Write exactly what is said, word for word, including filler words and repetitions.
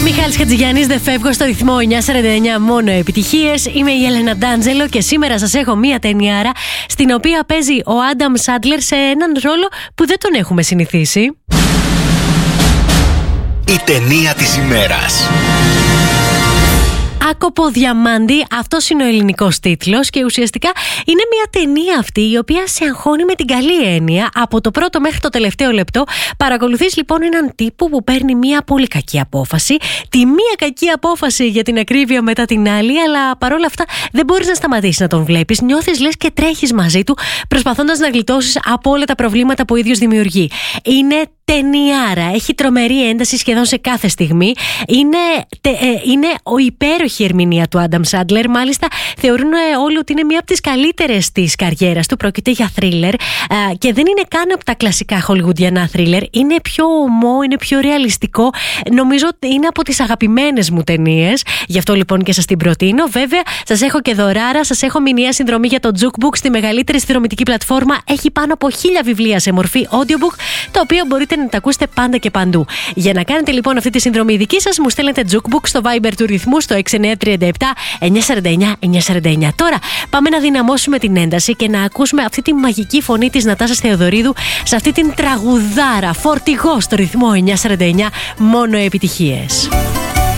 Μιχάλης Χατζηγιάννης, δεν φεύγω στο ρυθμό εννιά σαράντα εννιά, μόνο επιτυχίες. Είμαι η Έλενα Ντάντζελο και σήμερα σας έχω μία ταινιάρα στην οποία παίζει ο Άνταμ Σάντλερ σε έναν ρόλο που δεν τον έχουμε συνηθίσει. Η ταινία της ημέρας. Άκοπο Διαμάντι, αυτός είναι ο ελληνικός τίτλος και ουσιαστικά είναι μια ταινία αυτή η οποία σε αγχώνει με την καλή έννοια από το πρώτο μέχρι το τελευταίο λεπτό. Παρακολουθείς λοιπόν έναν τύπο που παίρνει μια πολύ κακή απόφαση, τη μία κακή απόφαση για την ακρίβεια μετά την άλλη, αλλά παρόλα αυτά δεν μπορείς να σταματήσεις να τον βλέπεις. Νιώθεις λες και τρέχεις μαζί του προσπαθώντας να γλιτώσεις από όλα τα προβλήματα που ο ίδιος δημιουργεί. Είναι ταινιάρα, έχει τρομερή ένταση σχεδόν σε κάθε στιγμή. Είναι, τε, ε, είναι ο υπέροχη ερμηνεία του Άνταμ Σάντλερ. Μάλιστα θεωρούν όλοι ότι είναι μία από τις καλύτερες της καριέρας του. Πρόκειται για θρίλερ και δεν είναι καν από τα κλασικά χολιγουντιανά θρίλερ. Είναι πιο ομό, είναι πιο ρεαλιστικό. Νομίζω ότι είναι από τις αγαπημένες μου ταινίες. Γι' αυτό λοιπόν και σας την προτείνω. Βέβαια σας έχω και δωράρα, σας έχω μηνιαία συνδρομή για το Jukebook στη μεγαλύτερη συνδρομητική πλατφόρμα. Έχει πάνω από χίλια βιβλία σε μορφή audiobook, το οποίο μπορείτε να τα ακούσετε πάντα και παντού. Για να κάνετε λοιπόν αυτή τη συνδρομή δική σας, μου στέλνετε Jukebook στο Viber του ρυθμού στο έξι εννιά τρία επτά εννιά σαράντα εννιά εννιά σαράντα εννιά. Τώρα πάμε να δυναμώσουμε την ένταση και να ακούσουμε αυτή τη μαγική φωνή της Νατάσας Θεοδωρίδου σε αυτή την τραγουδάρα, φορτηγό στο ρυθμό εννιά σαράντα εννιά, μόνο επιτυχίες.